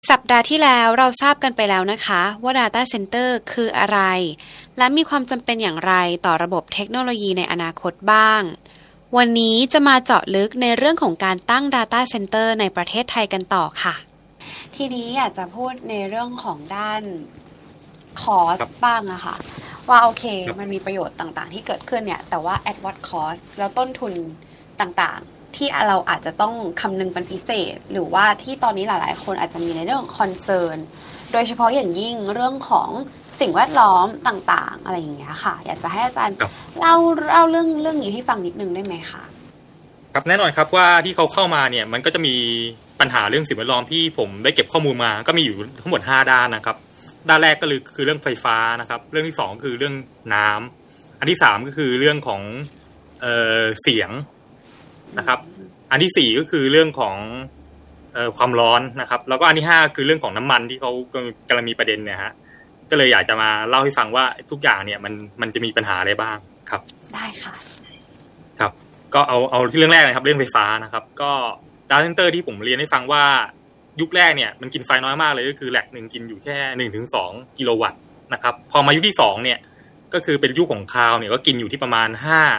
สัปดาห์ที่แล้วเราทราบกันไปแล้วนะคะว่า Data Center คืออะไรและมีความจำเป็นอย่างไรต่อระบบเทคโนโลยีในอนาคตบ้างวันนี้จะมาเจาะลึกในเรื่องของการตั้ง Data Center ในประเทศไทยกันต่อค่ะทีนี้อยากจะพูดในเรื่องของด้านคอสบ้างอะค่ะว่าโอเคมันมีประโยชน์ต่างๆที่เกิดขึ้นเนี่ยแต่ว่า at what cost แล้วต้นทุนต่างๆที่เราอาจจะต้องคำนึงเป็นพิเศษหรือว่าที่ตอนนี้หลายๆคนอาจจะมีในเรื่องของคอนเซิร์นโดยเฉพาะอย่างยิ่งเรื่องของสิ่งแวดล้อมต่างๆอะไรอย่างเงี้ยค่ะอยากจะให้อาจารย์เล่าเรื่องนี้ให้ฟังนิดนึงได้ไหมคะครับแน่นอนครับว่าที่เขาเข้ามาเนี่ยมันก็จะมีปัญหาเรื่องสิ่งแวดล้อมที่ผมได้เก็บข้อมูลมาก็มีอยู่ทั้งหมด5ด้านนะครับด้านแรกก็คือเรื่องไฟฟ้านะครับเรื่องที่2คือเรื่องน้ำอันที่3ก็คือเรื่องของเสียงนะครับอันที่4ก็คือเรื่องของความร้อนนะครับแล้วก็อันที่5คือเรื่องของน้ำมันที่เขากำลังมีประเด็นเนี่ยฮะก็เลยอยากจะมาเล่าให้ฟังว่าทุกอย่างเนี่ยมันจะมีปัญหาอะไรบ้างครับได้ค่ะครับก็เอาที่เรื่องแรกนะครับเรื่องไฟฟ้านะครับก็ Data Center ที่ผมเรียนให้ฟังว่ายุคแรกเนี่ยมันกินไฟน้อยมากเลยก็คือแหลกนึงกินอยู่แค่ 1-2 กิโลวัตต์นะครับพอมายุคที่2เนี่ยก็คือเป็นยุคของคลาวด์เนี่ยก็กินอยู่ที่ประมาณ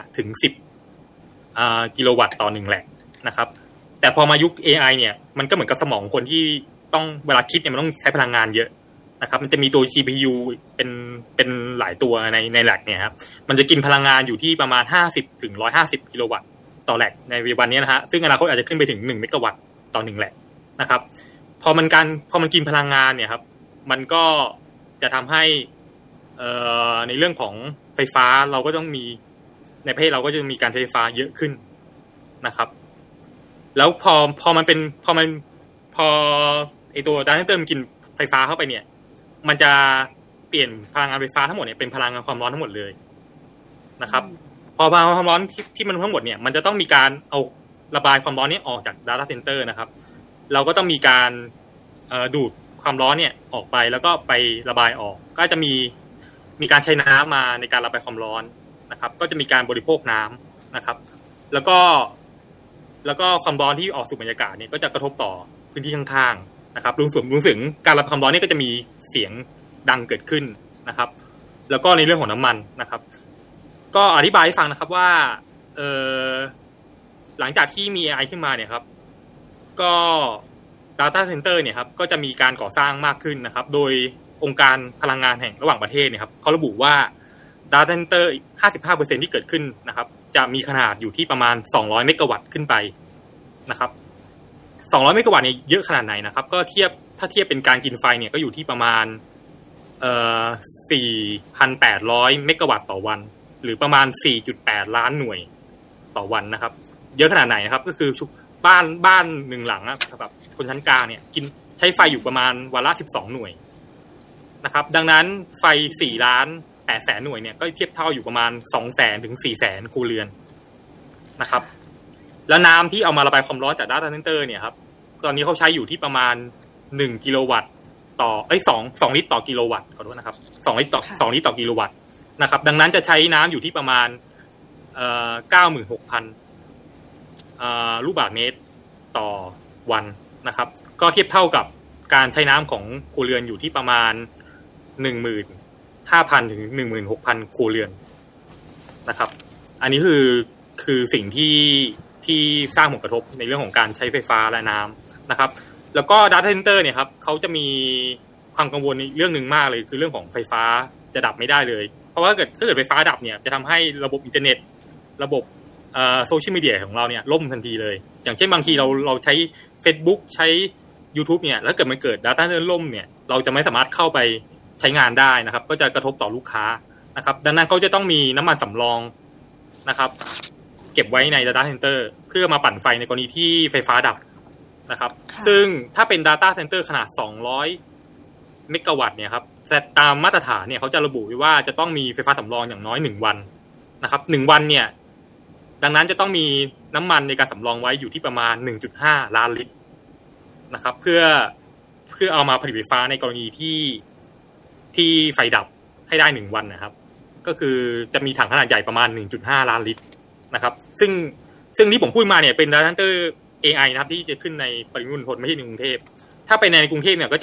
5-10กิโลวัตต์ต่อ1แหลกนะครับแต่พอมายุค AI เนี่ยมันก็เหมือนกับสมองคนที่ต้องเวลาคิดเนี่ยมันต้องใช้พลังงานเยอะนะครับมันจะมีตัว GPU เป็นหลายตัวในแหลกเนี่ยครับมันจะกินพลังงานอยู่ที่ประมาณ50-150กิโลวัตต์ต่อแหลกในปัจจุบันนี้นะฮะซึ่งอนาคตอาจจะขึ้นไปถึง1เมกะวัตต์ต่อ1แหลกนะครับพอมันกินพลังงานเนี่ยครับมันก็จะทำให้ในเรื่องของไฟฟ้าเราก็ต้องมีในประเทศเราก็จะมีการใช้ไฟฟ้าเยอะขึ้นนะครับแล้วพอไอตัว Data Center มันกินไฟฟ้าเข้าไปเนี่ยมันจะเปลี่ยนพลังงานไฟฟ้าทั้งหมดเนี่ยเป็นพลังงานความร้อนทั้งหมดเลยนะครับพอพลังงานความร้อนที่มันทั้งหมดเนี่ยมันจะต้องมีการเอาระบายความร้อนนี้ออกจาก Data Center นะครับเราก็ต้องมีการดูดความร้อนเนี่ยออกไปแล้วก็ไประบายออกก็จะมีการใช้น้ำมาในการระบายความร้อนนะครับก็จะมีการบริโภคน้ำนะครับแล้วก็ความร้อนที่ออกสู่บรรยากาศเนี่ยก็จะกระทบต่อพื้นที่ข้างๆนะครับรวมถึงการระบายความร้อนนี่ก็จะมีเสียงดังเกิดขึ้นนะครับแล้วก็ในเรื่องของน้ำมันนะครับก็อธิบายให้ฟังนะครับว่าหลังจากที่มี AI ขึ้นมาเนี่ยครับก็ Data Center เนี่ยครับก็จะมีการก่อสร้างมากขึ้นนะครับโดยองค์การพลังงานแห่งระหว่างประเทศเนี่ยครับเขาระบุว่า Data Center 55% ที่เกิดขึ้นนะครับจะมีขนาดอยู่ที่ประมาณ200เมกะวัตต์ขึ้นไปนะครับ200เมกะวัตต์เนี่ยเยอะขนาดไหนนะครับก็ถ้าเทียบเป็นการกินไฟเนี่ยก็อยู่ที่ประมาณ4,800 เมกะวัตต์ต่อวันหรือประมาณ 4.8 ล้านหน่วยต่อวันนะครับเยอะขนาดไหนนะครับก็คือบ้านหนึ่งหลังสำหรับคนชั้นกลางเนี่ยกินใช้ไฟอยู่ประมาณวันละ12หน่วยนะครับดังนั้นไฟ4,800,000 หน่วยเนี่ยก็เทียบเท่าอยู่ประมาณ 200,000 ถึง 400,000 ครัวเรือนนะครับแล้วน้ำที่เอามาระบายความร้อนจาก Data Center เนี่ยครับตอนนี้เขาใช้อยู่ที่ประมาณ1กิโลวัตต์ต่อ2ลิตรต่อกิโลวัตต์ขอโทษนะครับ2ลิตรต่อกิโลวัตต์นะครับดังนั้นจะใช้น้ำอยู่ที่ประมาณ96,000ลูกบาศก์เมตรต่อวันนะครับก็เทียบเท่ากับการใช้น้ำของครัวเรือนอยู่ที่ประมาณ 15,000 ถึง 16,000 ครัวเรือนนะครับอันนี้คือสิ่งที่สร้างผลกระทบในเรื่องของการใช้ไฟฟ้าและน้ำนะครับแล้วก็ Data Center เนี่ยครับเขาจะมีความกังวลในเรื่องนึงมากเลยคือเรื่องของไฟฟ้าจะดับไม่ได้เลยเพราะว่าถ้าเกิดไฟฟ้าดับเนี่ยจะทำให้ระบบอินเทอร์เน็ตระบบโซเชียลมีเดียของเราเนี่ยล่มทันทีเลยอย่างเช่นบางทีเราใช้ Facebook ใช้ YouTube เนี่ยแล้วเกิดมันเกิด Data Center ล่มเนี่ยเราจะไม่สามารถเข้าไปใช้งานได้นะครับก็จะกระทบต่อลูกค้านะครับดังนั้นเขาจะต้องมีน้ำมันสำรองนะครับเก็บไว้ใน Data Center เพื่อมาปั่นไฟในกรณีที่ไฟฟ้าดับนะครับซึ่งถ้าเป็น Data Center ขนาด200เมกะวัตต์เนี่ยครับแต่ตามมาตรฐานเนี่ยเขาจะระบุไว้ว่าจะต้องมีไฟฟ้าสำรองอย่างน้อย1วันนะครับ1วันเนี่ยดังนั้นจะต้องมีน้ำมันในการสำรองไว้อยู่ที่ประมาณ 1.5 ล้านลิตรนะครับเพื่อเอามาผลิตไฟฟ้าในกรณีที่ไฟดับให้ได้1วันนะครับก็คือจะมีถังขนาดใหญ่ประมาณ 1.5 ล้านลิตรนะครับซึ่งที่ผมพูดมาเนี่ยเป็น Data Center AI นะครับที่จะขึ้นในปริมณฑลไม่ใช่ในกรุงเทพถ้าไปในกรุงเทพเนี่ยก็